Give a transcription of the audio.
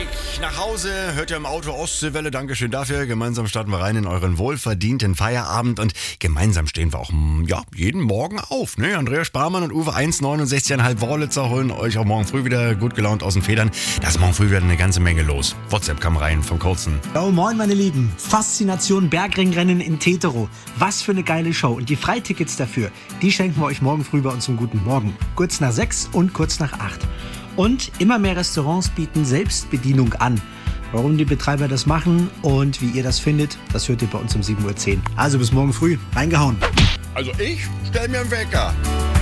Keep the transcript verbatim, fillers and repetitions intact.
Weg nach Hause, hört ihr im Auto Ostseewelle, Dankeschön dafür. Gemeinsam starten wir rein in euren wohlverdienten Feierabend und gemeinsam stehen wir auch ja, jeden Morgen auf. Ne? Andreas Sparmann und Uwe eins neunundsechzig Komma fünf Wörlitzer holen euch auch morgen früh wieder gut gelaunt aus den Federn. Da ist morgen früh wieder eine ganze Menge los. WhatsApp kam rein vom Kurzen. Oh, moin meine Lieben. Faszination Bergringrennen in Tetero. Was für eine geile Show. Und die Freitickets dafür, die schenken wir euch morgen früh bei uns zum guten Morgen. Kurz nach sechs und kurz nach acht. Und immer mehr Restaurants bieten Selbstbedienung an. Warum die Betreiber das machen und wie ihr das findet, das hört ihr bei uns um sieben Uhr zehn. Also bis morgen früh. Reingehauen. Also ich stell mir einen Wecker.